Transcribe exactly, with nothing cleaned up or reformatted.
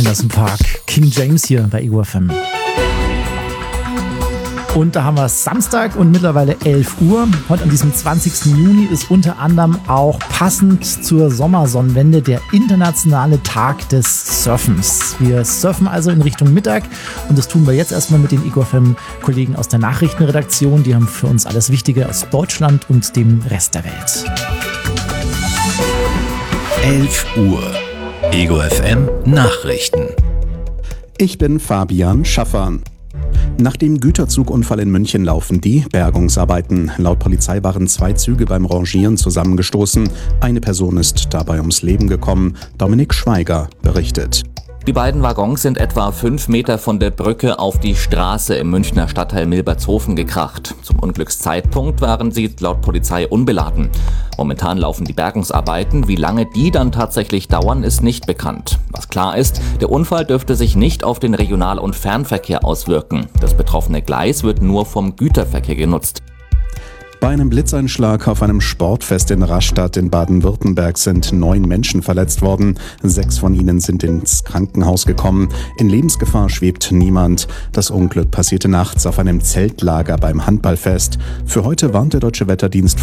Anderson Park. King James hier bei Ego F M. Und da haben wir Samstag und mittlerweile elf Uhr. Heute an diesem zwanzigsten Juni ist unter anderem auch passend zur Sommersonnenwende der internationale Tag des Surfens. Wir surfen also in Richtung Mittag und das tun wir jetzt erstmal mit den Ego F M-Kollegen aus der Nachrichtenredaktion. Die haben für uns alles Wichtige aus Deutschland und dem Rest der Welt. elf Uhr. Ego F M Nachrichten. Ich bin Fabian Schaffer. Nach dem Güterzugunfall in München laufen die Bergungsarbeiten. Laut Polizei waren zwei Züge beim Rangieren zusammengestoßen. Eine Person ist dabei ums Leben gekommen. Dominik Schweiger berichtet. Die beiden Waggons sind etwa fünf Meter von der Brücke auf die Straße im Münchner Stadtteil Milbertshofen gekracht. Zum Unglückszeitpunkt waren sie laut Polizei unbeladen. Momentan laufen die Bergungsarbeiten. Wie lange die dann tatsächlich dauern, ist nicht bekannt. Was klar ist, der Unfall dürfte sich nicht auf den Regional- und Fernverkehr auswirken. Das betroffene Gleis wird nur vom Güterverkehr genutzt. Bei einem Blitzeinschlag auf einem Sportfest in Rastatt in Baden-Württemberg sind neun Menschen verletzt worden. Sechs von ihnen sind ins Krankenhaus gekommen. In Lebensgefahr schwebt niemand. Das Unglück passierte nachts auf einem Zeltlager beim Handballfest. Für heute warnt der Deutsche Wetterdienst